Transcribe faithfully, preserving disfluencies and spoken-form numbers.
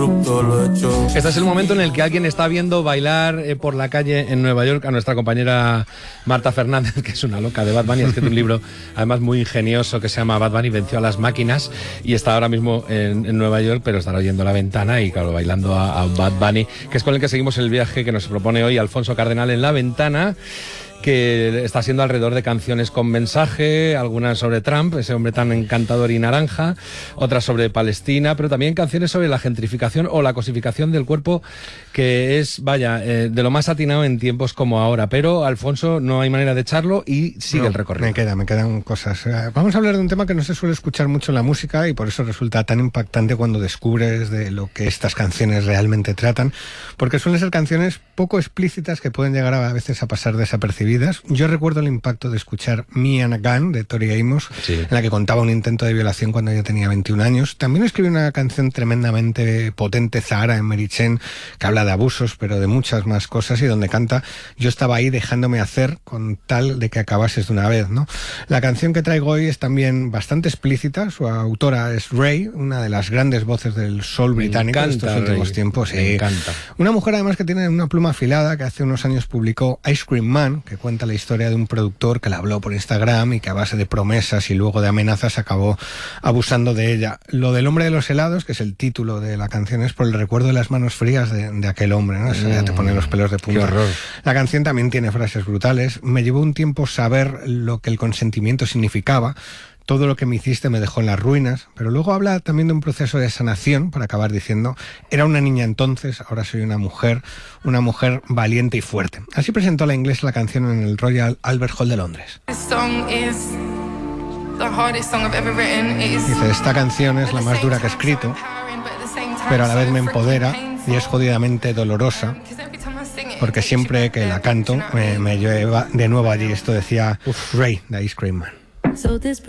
corrupto lo he hecho. Este es el momento en el que alguien está viendo bailar eh, por la calle en Nueva York a nuestra compañera Marta Fernández, que es una loca de Bad Bunny. Ha escrito un libro además muy ingenioso que se llama Bad Bunny venció a las máquinas, y está ahora mismo en, en Nueva York, pero estará oyendo La Ventana y claro, bailando a, a Bad Bunny, que es con el que seguimos el viaje que nos propone hoy Alfonso Cardenal en La Ventana, que está siendo alrededor de canciones con mensaje, algunas sobre Trump, ese hombre tan encantador y naranja, otras sobre Palestina, pero también canciones sobre la gentrificación o la cosificación del cuerpo, que es, vaya, eh, de lo más atinado en tiempos como ahora. Pero, Alfonso, no hay manera de echarlo y sigue no, el recorrido. Me queda, me quedan cosas. Vamos a hablar de un tema que no se suele escuchar mucho en la música y por eso resulta tan impactante cuando descubres de lo que estas canciones realmente tratan, porque suelen ser canciones poco explícitas que pueden llegar a veces a pasar desapercibidas. Yo recuerdo el impacto de escuchar Me and a Gun de Tori Amos, sí, en la que contaba un intento de violación cuando ella tenía veintiún años. También escribió una canción tremendamente potente, Zahara, en Mary Chain, que habla de abusos, pero de muchas más cosas, y donde canta yo estaba ahí dejándome hacer con tal de que acabases de una vez, ¿no? La canción que traigo hoy es también bastante explícita. Su autora es Ray, una de las grandes voces del soul me británico encanta, de estos últimos Ray. tiempos. Me sí. encanta. Una mujer además que tiene una pluma afilada, que hace unos años publicó Ice Cream Man, que cuenta la historia de un productor que la habló por Instagram y que a base de promesas y luego de amenazas acabó abusando de ella. Lo del hombre de los helados, que es el título de la canción, es por el recuerdo de las manos frías de, de aquel hombre, ¿no? Eso ya te pone los pelos de punta. Qué horror. La canción también tiene frases brutales. Me llevó un tiempo saber lo que el consentimiento significaba. Todo lo que me hiciste me dejó en las ruinas, pero luego habla también de un proceso de sanación, para acabar diciendo, era una niña entonces, ahora soy una mujer, una mujer valiente y fuerte. Así presentó la inglesa la canción en el Royal Albert Hall de Londres. Dice, esta canción es la más dura que he escrito, pero a la vez me empodera y es jodidamente dolorosa, porque siempre que la canto me, me lleva de nuevo allí. Esto decía Ray de Ice Cream Man.